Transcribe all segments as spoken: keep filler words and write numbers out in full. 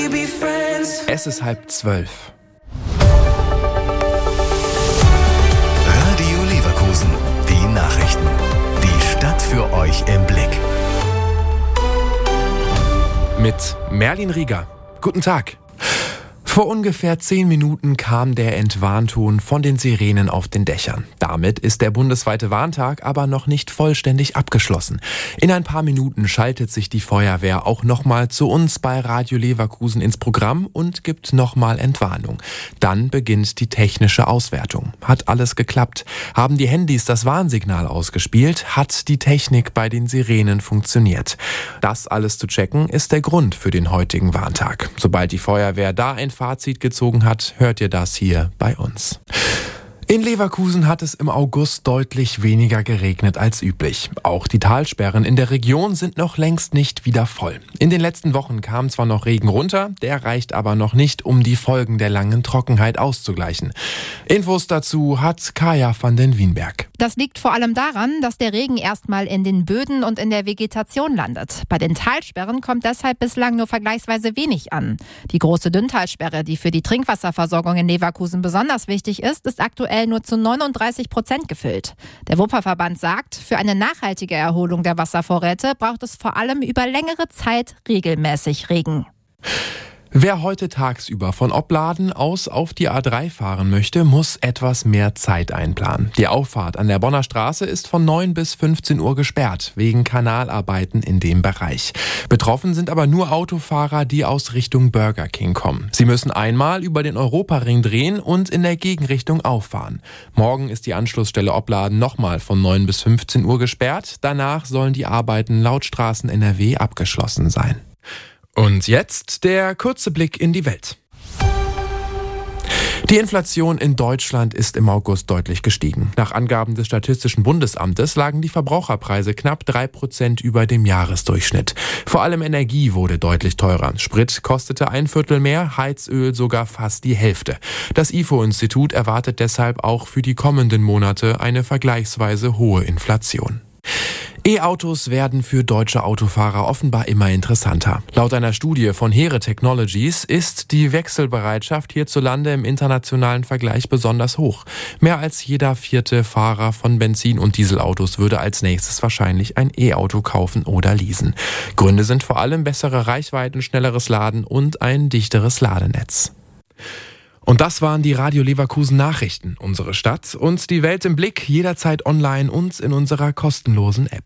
Es ist halb zwölf. Radio Leverkusen, die Nachrichten. Die Stadt für euch im Blick. Mit Merlin Rieger. Guten Tag. Vor ungefähr zehn Minuten kam der Entwarnton von den Sirenen auf den Dächern. Damit ist der bundesweite Warntag aber noch nicht vollständig abgeschlossen. In ein paar Minuten schaltet sich die Feuerwehr auch nochmal zu uns bei Radio Leverkusen ins Programm und gibt nochmal Entwarnung. Dann beginnt die technische Auswertung. Hat alles geklappt? Haben die Handys das Warnsignal ausgespielt? Hat die Technik bei den Sirenen funktioniert? Das alles zu checken ist der Grund für den heutigen Warntag. Sobald die Feuerwehr da ein Fazit gezogen hat, hört ihr das hier bei uns. In Leverkusen hat es im August deutlich weniger geregnet als üblich. Auch die Talsperren in der Region sind noch längst nicht wieder voll. In den letzten Wochen kam zwar noch Regen runter, der reicht aber noch nicht, um die Folgen der langen Trockenheit auszugleichen. Infos dazu hat Kaya van den Wienberg. Das liegt vor allem daran, dass der Regen erstmal in den Böden und in der Vegetation landet. Bei den Talsperren kommt deshalb bislang nur vergleichsweise wenig an. Die große Dünntalsperre, die für die Trinkwasserversorgung in Leverkusen besonders wichtig ist, ist aktuell nur zu neununddreißig Prozent gefüllt. Der Wupperverband sagt, für eine nachhaltige Erholung der Wasservorräte braucht es vor allem über längere Zeit regelmäßig Regen. Wer heute tagsüber von Opladen aus auf die A drei fahren möchte, muss etwas mehr Zeit einplanen. Die Auffahrt an der Bonner Straße ist von neun bis fünfzehn Uhr gesperrt, wegen Kanalarbeiten in dem Bereich. Betroffen sind aber nur Autofahrer, die aus Richtung Burger King kommen. Sie müssen einmal über den Europaring drehen und in der Gegenrichtung auffahren. Morgen ist die Anschlussstelle Opladen nochmal von neun bis fünfzehn Uhr gesperrt. Danach sollen die Arbeiten laut Straßen N R W abgeschlossen sein. Und jetzt der kurze Blick in die Welt. Die Inflation in Deutschland ist im August deutlich gestiegen. Nach Angaben des Statistischen Bundesamtes lagen die Verbraucherpreise knapp drei Prozent über dem Jahresdurchschnitt. Vor allem Energie wurde deutlich teurer. Sprit kostete ein Viertel mehr, Heizöl sogar fast die Hälfte. Das I F O-Institut erwartet deshalb auch für die kommenden Monate eine vergleichsweise hohe Inflation. E-Autos werden für deutsche Autofahrer offenbar immer interessanter. Laut einer Studie von Here Technologies ist die Wechselbereitschaft hierzulande im internationalen Vergleich besonders hoch. Mehr als jeder vierte Fahrer von Benzin- und Dieselautos würde als nächstes wahrscheinlich ein E-Auto kaufen oder leasen. Gründe sind vor allem bessere Reichweiten, schnelleres Laden und ein dichteres Ladenetz. Und das waren die Radio Leverkusen Nachrichten. Unsere Stadt und die Welt im Blick, jederzeit online und in unserer kostenlosen App.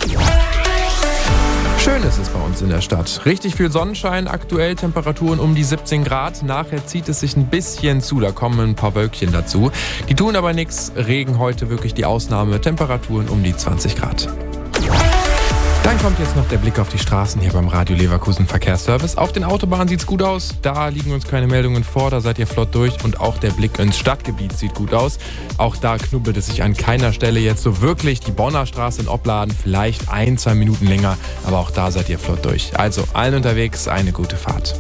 Schön ist es bei uns in der Stadt. Richtig viel Sonnenschein, aktuell Temperaturen um die siebzehn Grad. Nachher zieht es sich ein bisschen zu, da kommen ein paar Wölkchen dazu. Die tun aber nichts. Regen heute wirklich die Ausnahme. Temperaturen um die zwanzig Grad. Dann kommt jetzt noch der Blick auf die Straßen hier beim Radio Leverkusen Verkehrsservice. Auf den Autobahnen sieht's gut aus, da liegen uns keine Meldungen vor, da seid ihr flott durch und auch der Blick ins Stadtgebiet sieht gut aus. Auch da knubbelt es sich an keiner Stelle jetzt so wirklich. Die Bonner Straße in Opladen vielleicht ein, zwei Minuten länger, aber auch da seid ihr flott durch. Also allen unterwegs eine gute Fahrt.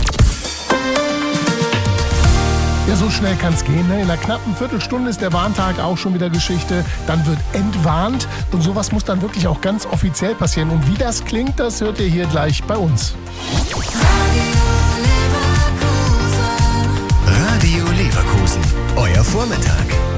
Ja, so schnell kann es gehen. Ne? In einer knappen Viertelstunde ist der Warntag auch schon wieder Geschichte. Dann wird entwarnt und sowas muss dann wirklich auch ganz offiziell passieren. Und wie das klingt, das hört ihr hier gleich bei uns. Radio Leverkusen, euer Vormittag.